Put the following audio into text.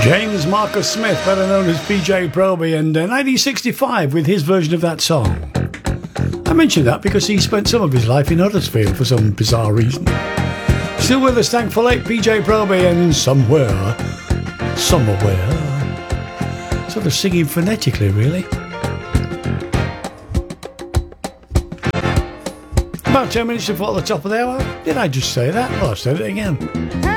James Marcus Smith, better known as PJ Proby, and 1965 with his version of that song. I mentioned that because he spent some of his life in Huddersfield for some bizarre reason. Still with us, thankfully, PJ Proby, and somewhere, sort of singing phonetically, really. About 10 minutes before the top of the hour. Did I just say that? Well, I said it again.